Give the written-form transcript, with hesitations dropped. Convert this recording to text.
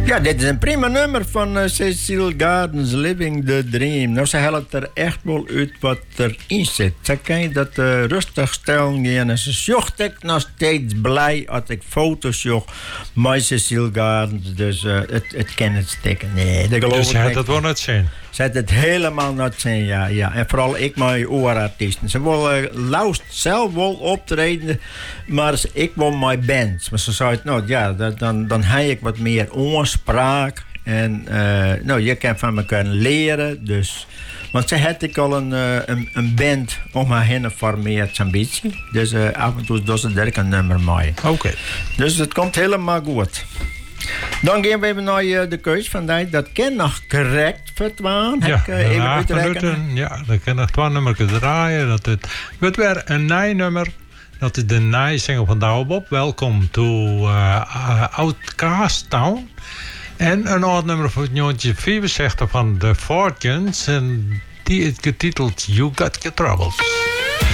Ja, dit is een prima nummer van Cecile Gardens, Living the Dream. Nou, ze helpt er echt wel uit wat erin zit. Ze kan dat rustig stellen en ze zocht ik nog steeds blij als ik foto's zocht met Cecile Gardens. Dus het kan het stikken. Nee, dat geloof ik niet. Dus dat wil het zijn? Ze had het helemaal niet zijn, ja. En vooral ik met oorartiesten. Ze willen luist zelf wel optreden, maar ik wil mijn band. Maar ze zei, nou ja, dan heb ik wat meer oorspraak. En je kan van elkaar leren. Dus. Want ze had ik al een band om haar heen formeerd, zo'n beetje. Dus af en toe doet ze er een nummer mee. Oké. Dus het komt helemaal goed. Dan gaan we even naar de keus vandaag. Dat kan nog correct verdwaan. Ja, even uitrekenen. Ja, dan kan nog 2 nummers draaien. Dat het wordt weer een nij-nummer. Dat is de nij-single van Douwe Bob. Welcome to Outcast Town. En een oud nummer van 1964 van The Fortunes. En die is getiteld You Got Your Troubles.